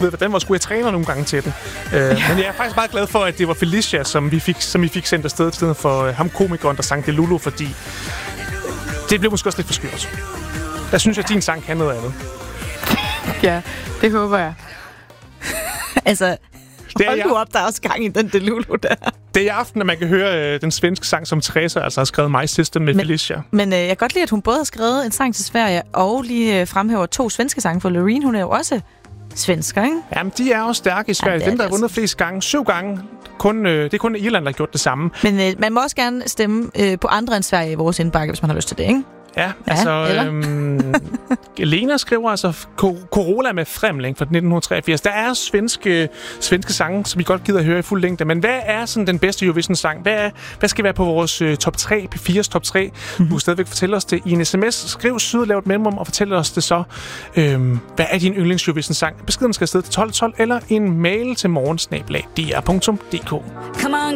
ved, hvordan skulle jeg træner nogle gange til den. Men jeg er faktisk meget glad for, at det var Felicia, som vi fik sendt afsted til stedet for ham komikeren, der sang Delulu, fordi det blev måske også lidt for skørt. Der synes jeg, at din sang kan noget andet. Ja, det håber jeg. Altså, hold du op, der er også gang i den Delulu der. Det er i aften, at man kan høre den svenske sang, som Teresa altså har skrevet My System med Felicia. Men jeg kan godt lide, at hun både har skrevet en sang til Sverige, og lige fremhæver 2 svenske sange for Loreen. Hun er jo også svensker, ikke? Jamen, de er også stærke i Sverige. Dem, der har vundet flest gange, 7 gange. Det er kun Irland, der har gjort det samme. Men man må også gerne stemme på andre end Sverige i vores indbakke, hvis man har lyst til det, ikke? Ja, altså... Lena skriver altså Corolla med Fremling fra 1983. Der er svenske sange, som vi godt gider at høre i fuld længde. Men hvad er sådan den bedste Eurovision-sang? Hvad skal være på vores top 3, P4's top 3? Du kan stadigvæk fortælle os det i en sms. Skriv syd, lav et mellemrum og fortæl os det så. Hvad er din yndlings Eurovision-sang? Beskeden skal afsted til 1212 eller en mail til morgen@dr.dk.